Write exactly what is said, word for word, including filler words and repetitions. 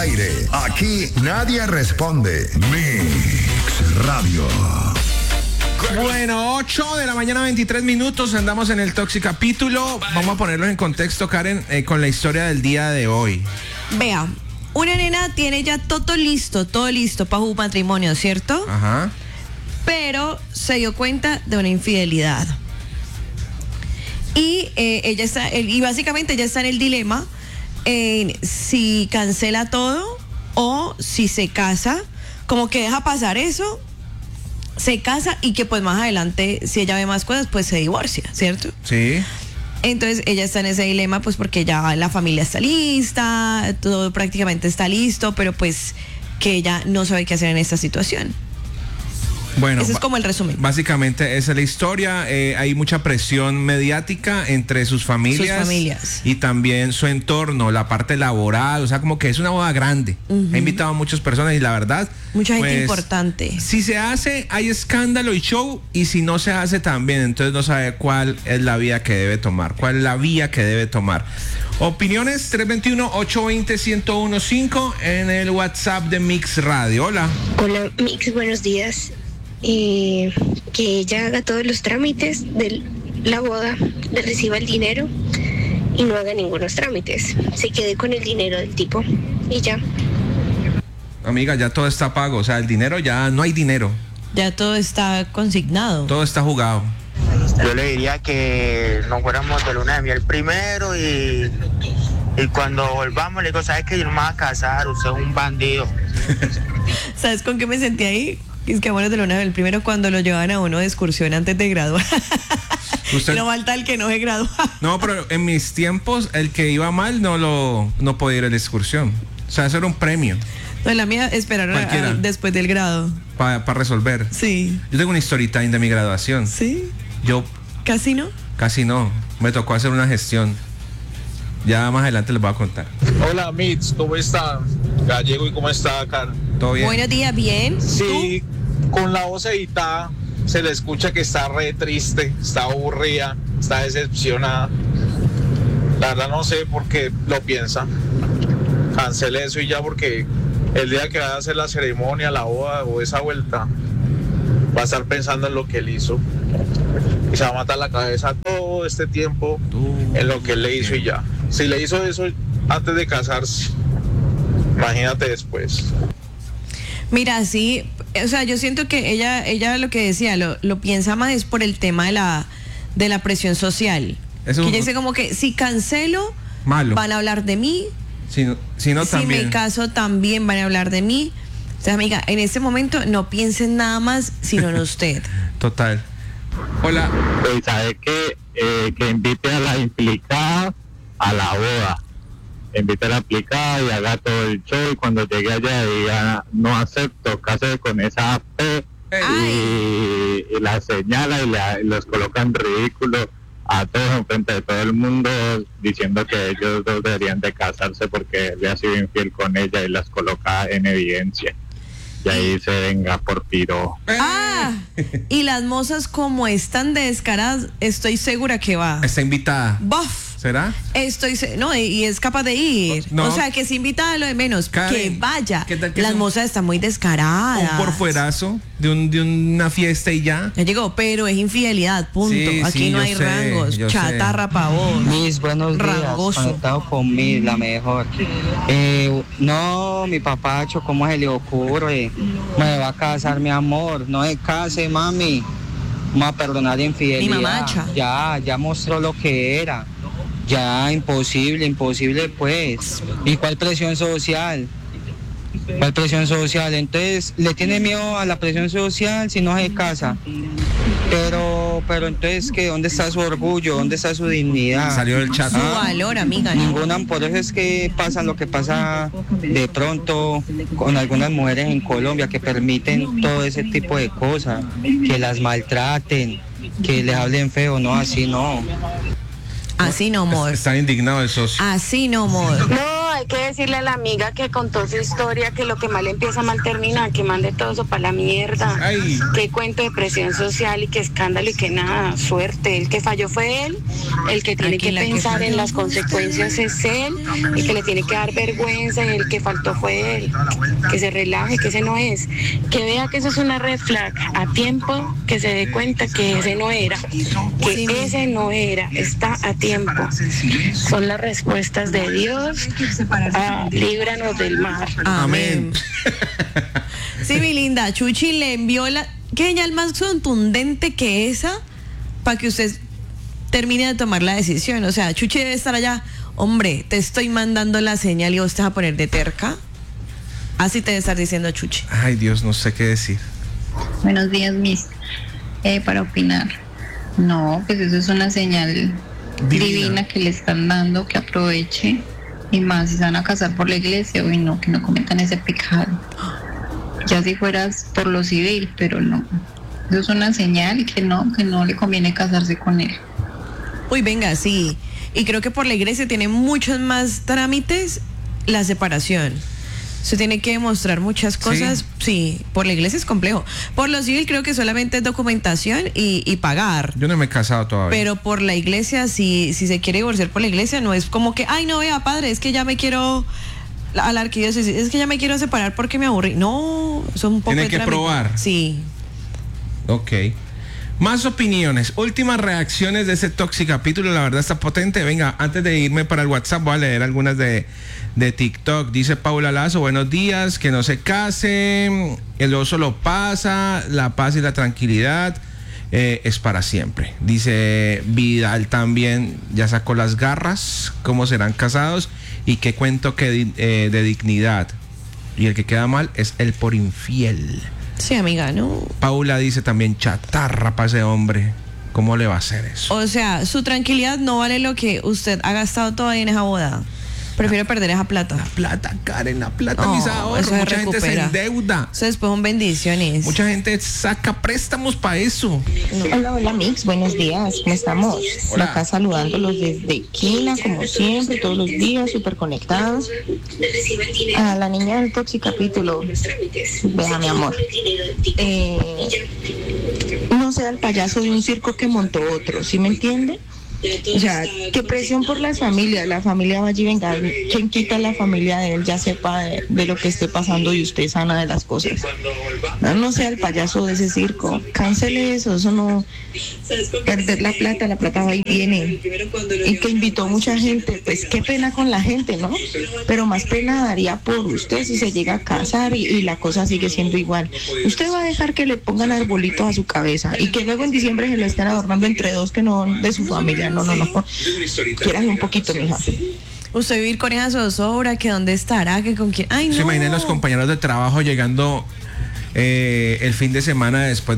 aire. Aquí nadie responde. Mix Radio. Bueno, ocho de la mañana, veintitrés minutos, andamos en el Toxic Capítulo. Vamos a ponerlos en contexto, Karen, eh, con la historia del día de hoy. Vea, una nena tiene ya todo listo, todo listo para su matrimonio, ¿cierto? Ajá. Pero se dio cuenta de una infidelidad. Y eh, ella está, y básicamente ella está en el dilema en si cancela todo o si se casa, como que deja pasar eso, se casa y que pues más adelante, si ella ve más cosas, pues se divorcia, ¿cierto? Sí. Entonces ella está en ese dilema pues porque ya la familia está lista, todo prácticamente está listo, pero pues que ella no sabe qué hacer en esta situación. Bueno, ese es como el resumen. Básicamente esa es la historia. Eh, hay mucha presión mediática entre sus familias, sus familias y también su entorno, la parte laboral, o sea, como que es una boda grande. Uh-huh. Ha invitado a muchas personas y la verdad, mucha pues, gente importante. Si se hace, hay escándalo y show, y si no se hace también, entonces no sabe cuál es la vía que debe tomar, cuál es la vía que debe tomar. Opiniones tres dos uno, ocho dos cero, uno uno cinco en el WhatsApp de Mix Radio. Hola. Hola, Mix, buenos días. Eh, que ella haga todos los trámites de la boda, le reciba el dinero y no haga ningunos trámites, se quede con el dinero del tipo y ya. Amiga, ya todo está pago, o sea, el dinero ya no hay dinero. Ya todo está consignado. Todo está jugado. Yo le diría que nos fuéramos de luna de miel primero y, y cuando volvamos le digo, ¿sabes que yo no me voy a casar? Usted es un bandido. ¿Sabes con qué me sentí ahí? Es que bueno, de luna del primero cuando lo llevaban a uno de excursión antes de graduar. ¿Usted? No falta el que no se gradúa. No, pero en mis tiempos el que iba mal no lo no podía ir a la excursión. O sea, eso era un premio. No, la mía esperaron a, después del grado. Para pa resolver. Sí. Yo tengo una story time de mi graduación. Sí. Yo. ¿Casi no? Casi no. Me tocó hacer una gestión. Ya más adelante les voy a contar. Hola, Mitz, ¿cómo está? Gallego, ¿y cómo está, Karen? ¿Todo bien? Buenos días, ¿bien? Sí, ¿tú? Con la voz editada se le escucha que está re triste, está aburrida, está decepcionada. La verdad no sé por qué lo piensa. Cancele eso y ya, porque el día que vaya a hacer la ceremonia, la boda o esa vuelta, va a estar pensando en lo que él hizo. Y se va a matar la cabeza todo este tiempo en lo que él le hizo y ya. Si le hizo eso antes de casarse, imagínate después. Mira, sí, o sea, yo siento que ella, ella lo que decía, lo, lo piensa más es por el tema de la, de la presión social. Eso que ella dice como que si cancelo, malo. Van a hablar de mí. Si no, si no si también. Si me caso, también van a hablar de mí. O sea, amiga, en este momento no piensen nada más sino en usted. Total. Hola. Pues sabe que eh, que invite a la implicada a la boda, invite a la implicada y haga todo el show y cuando llegue allá diga no acepto, cásese con esa P y, y la señala y, la, y los coloca en ridículo a todos en frente de todo el mundo diciendo que ellos dos deberían de casarse porque le ha sido infiel con ella y las coloca en evidencia. Y ahí se venga por piro. Ah, y las mozas como están de descaradas, estoy segura que va. Está invitada. Buff. ¿Será? Estoy, no, y es capaz de ir. No. O sea, que se invita a lo de menos, Karen, que vaya. ¿Qué tal que las mozas están muy descaradas? Un porfuerazo de, un, de una fiesta y ya. Ya llegó, pero es infidelidad, punto. Sí, Aquí sí, no hay sé, rangos. Chatarra pa' vos. Mis buenos días, rangoso. Conectado con mí, la mejor. Eh, no, mi papacho, ¿cómo se le ocurre? Me va a casar, mi amor. No se case, mami. Vamos a perdonar la infidelidad. Mi mamacha. Ya, ya mostró lo que era. Ya, imposible, imposible pues. ¿Y cuál presión social? ¿Cuál presión social? Entonces, ¿le tiene miedo a la presión social si no se casa? Pero, pero entonces, ¿qué? ¿Dónde está su orgullo? ¿Dónde está su dignidad? Salió del chat. Su valor, amiga. Ninguna, por eso es que pasa lo que pasa de pronto con algunas mujeres en Colombia que permiten todo ese tipo de cosas, que las maltraten, que les hablen feo, no, así no. Así no, amor. Está indignado el socio. Así no, amor. No, hay que decirle a la amiga que contó su historia que lo que mal empieza mal termina, que mande todo eso para la mierda. Ay. Que cuento de presión social y que escándalo y que nada, suerte. El que falló fue él, el que tiene Aquí que la que pensar falló. en las consecuencias es él, el que le tiene que dar vergüenza y el que faltó fue él. Que se relaje, que ese no es. Que vea que eso es una red flag a tiempo, que se dé cuenta que ese no era, que ese no era, está a tiempo. Son las respuestas de Dios. Ah, líbranos del mar. Amén. Sí, mi linda, Chuchi le envió la... ¿Qué señal más contundente que esa para que usted termine de tomar la decisión? O sea, Chuchi debe estar allá. Hombre, te estoy mandando la señal y vos te vas a poner de terca. Así te debe estar diciendo Chuchi. Ay, Dios, no sé qué decir. Buenos días, Miss. Eh, para opinar. No, pues eso es una señal Divina. divina que le están dando, que aproveche. Y más, si se van a casar por la iglesia, uy, no, que no cometan ese pecado. Ya si fueras por lo civil, pero no. Eso es una señal que no, que no le conviene casarse con él. Uy, venga, sí. Y creo que por la iglesia tiene muchos más trámites la separación. Se tiene que demostrar muchas cosas. Sí, sí, por la iglesia es complejo. Por lo civil creo que solamente es documentación y, y pagar. Yo no me he casado todavía. Pero por la iglesia, si, si se quiere divorciar por la iglesia, no es como que, ay, no, vea, padre, es que ya me quiero... A la arquidiócesis, es que ya me quiero separar porque me aburrí. No, son un poco Tiene de que trámite. probar. Sí. Ok. Más opiniones. Últimas reacciones de ese tóxico capítulo. La verdad está potente. Venga, antes de irme para el WhatsApp, voy a leer algunas de, de TikTok. Dice Paula Lazo, buenos días, que no se case. El oso lo pasa. La paz y la tranquilidad eh, es para siempre. Dice Vidal también, ya sacó las garras. ¿Cómo serán casados? Y qué cuento que eh, de dignidad. Y el que queda mal es el por infiel. Sí, amiga, ¿no? Paula dice también, chatarra para ese hombre. ¿Cómo le va a hacer eso? O sea, su tranquilidad no vale lo que usted ha gastado todavía en esa boda. Prefiero perder esa plata. La plata, Karen, la plata, No, mis ahorros. eso se Mucha gente se recupera. endeuda. Eso después son bendiciones. Mucha gente saca préstamos para eso. Hola, hola Mix, buenos días, ¿cómo estamos? Hola. Acá saludándolos desde Quina, como siempre, todos los días, súper conectados. A la niña del Toxic capítulo, vea mi amor, eh, no sea el payaso de un circo que montó otro, ¿sí me entiende? O sea, qué presión por las familias, la familia va allí, venga, quien quita la familia de él ya sepa de, de lo que esté pasando y usted sana de las cosas. No, no sea el payaso de ese circo, cancele eso, eso no, perder la plata, la plata va y viene. Y que invitó mucha gente, pues qué pena con la gente, ¿no? Pero más pena daría por usted si se llega a casar y, y la cosa sigue siendo igual. Usted va a dejar que le pongan arbolitos a su cabeza y que luego en diciembre se lo estén adornando entre dos que no de su familia. No, no, no. Quieran un poquito, mija. Usted vivir con esa zozobra, que dónde estará, que con quién. Ay, no. Se imaginan los compañeros de trabajo llegando eh, el fin de semana después